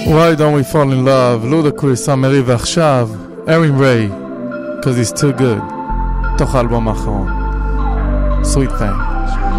Why Don't We Fall in Love, לודקריס, סאמרי, ועכשיו ארין ריי, Cause He's Too Good, תוך האלבום האחרון, Sweet Thing.